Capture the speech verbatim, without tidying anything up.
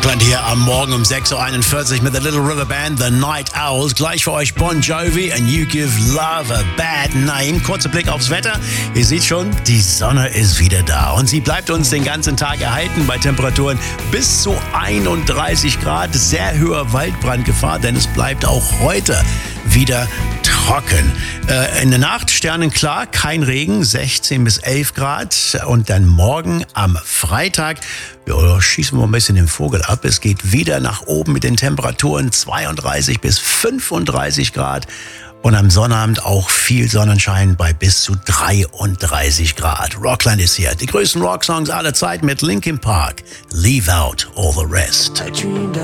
Rockland hier am Morgen um sechs Uhr einundvierzig mit The Little River Band, The Night Owls. Gleich für euch Bon Jovi and You Give Love a Bad Name. Kurzer Blick aufs Wetter. Ihr seht schon, die Sonne ist wieder da und sie bleibt uns den ganzen Tag erhalten bei Temperaturen bis zu einunddreißig Grad. Sehr hohe Waldbrandgefahr, denn es bleibt auch heute wieder trocken. Äh, in der Nacht sternenklar, kein Regen, sechzehn bis elf Grad. Und dann morgen am Freitag, ja, schießen wir ein bisschen den Vogel ab. Es geht wieder nach oben mit den Temperaturen zweiunddreißig bis fünfunddreißig Grad. Und am Sonnabend auch viel Sonnenschein bei bis zu dreiunddreißig Grad. Rockland ist hier. Die größten Rocksongs aller Zeit mit Linkin Park. Leave out all the rest.